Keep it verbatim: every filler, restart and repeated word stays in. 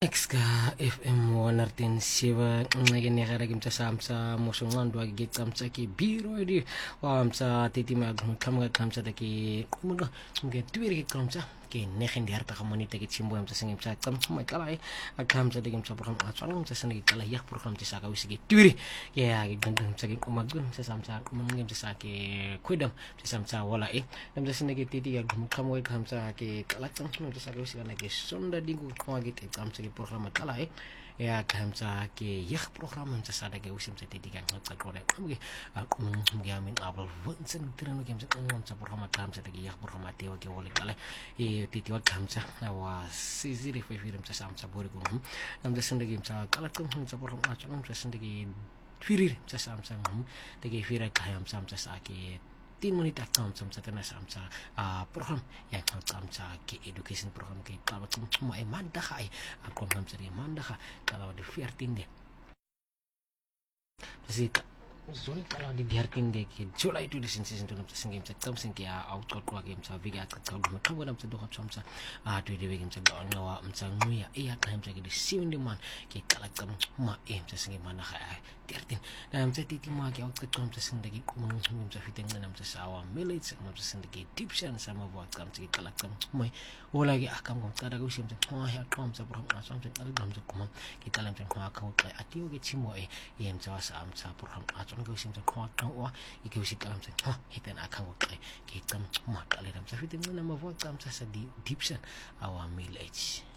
Exka F M wanartin siwa ngene gara kimta samsa mosongan dua git kamsa ki biro di wamsa titi mag kamga kamsa taki kumga nge tuiri kamsa ke nekhen diar ta kamani taki chimbo amsa singim sa kam mai kalai akamsa taki kamsa program atsalong sa sangi kalai yak program tisa ka wisi tuiri ya gandang sa ki kumagun sa samsa kumangem sa ke kuidam sa samsa wala e namsa sangi titi ya kamwa kamsa ke kalakang sa ka wisi kana ke sonda dingu kwagit kamsa program kalai ya kamsa ke yak program sa sada ke usim sa titikan sa kore kami aku mengamin abal wonsen tiran kamsa kamsa program kamsa ke yak program tewa ke wole kalai e titiwa kamsa wa siziri fe firim sa samsa bori kum nam da sende kamsa kala kum sa program acham sa sende ke firir sa samsa te ke fira kayam samsa sa ke tin menit akam samsa tena samsa program yang samsa ke education program ke kalau cuma emanda kai aku samsa di emanda ka kalau di fifteen de pasti Zoni kalau dibiarkan deh ke July itu di sini sini tuh nampak sengkem sekam sengki ya outdoor keluar game sa viga atau kau dulu kamu nampak doa samsa ah tuh di game sa doa nyawa nampak nguya iya kan nampak di sini di mana ke kalau kamu ma eh nampak sengkem mana kaya tiartin dan nampak titi ma ke outdoor kamu nampak sengki kumang nampak fiteng nampak sawa milit nampak sengki tipsan sama buat kamu sengki kalau kamu mai oh lagi ah kamu kada kau sih nampak wah ya kamu nampak berapa asam nampak ada nampak kumang kita nampak wah kamu kayak atiwa ke cimo eh iya nampak sa nampak berapa asam kau sim sa kwa wa ike usi kalam sa ha hitan akang wa kai ke tam ma kale ram sa fitin na ma vo tam sa sa di dipsan awa mil age